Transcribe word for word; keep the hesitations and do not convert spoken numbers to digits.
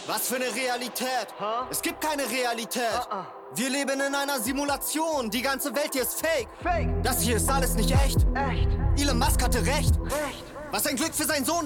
Was für eine Realität? Hä? Es gibt keine Realität. Ah, ah. Wir leben in einer Simulation. Die ganze Welt hier ist fake. Fake. Das hier ist alles nicht echt. Echt. Elon Musk hatte recht. Recht. Was ein Glück für seinen Sohn.